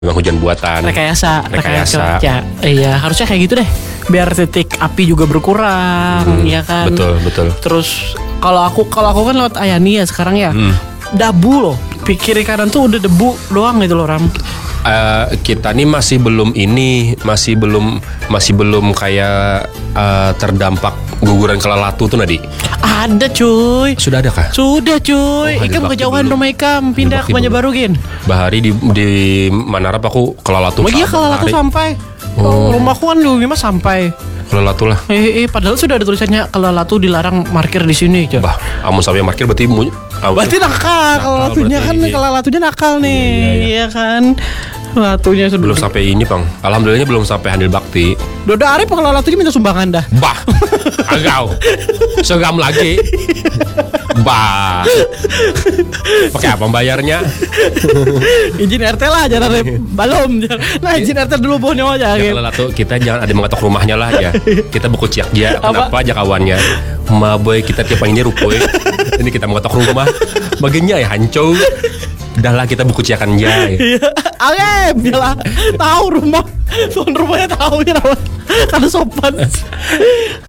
memang hujan buatan. Rekayasa. Ya, iya, harusnya kayak gitu deh. Biar titik api juga berkurang, ya kan. Betul. Terus kalau aku kan lewat Ayani ya sekarang ya. Debu loh. Kiri kanan tuh udah debu doang gitu loh, Ram. Kita nih masih belum kayak terdampak guguran Kelalatu tuh Nadi. Ada cuy. Sudah ada kah? Sudah cuy. Ikam kejauhan rumah Ikam pindah ke Banjarbaru Gin. Bahari di Manarap aku Kelalatu. Iya Kelalatu sampai. Rumahku kan di Mas sampai. Kelalatu lah. Padahal sudah ada tulisannya Kelalatu dilarang parkir di sini. Bah, kamu sampai parkir berarti nakal. Kelalatunya kan Kelalatunya nakal nih, iya kan. Kelalatunya sudah belum sampai ini, Bang. Alhamdulillahnya belum sampai Handil Bakti. Doda Arif Kelalatunya minta sumbangan dah. Bah. Agau. Segam lagi. Bah. Pakai apa bayarnya? Izin RT lah jangan balom. Nah, izin RT dulu bohnya aja. Kelalatu kita jangan ada mengatok rumahnya lah ya. Kita buku ciak aja. Kenapa aja kawannya? Ma boy kita tiap ini rupoy. Ini kita mengatok rumah. Bagiannya ya hancur. Udah lah kita buku ciakan aja. Alem, lah tahu rumah, tuan rumahnya tahu ya, karena sopan.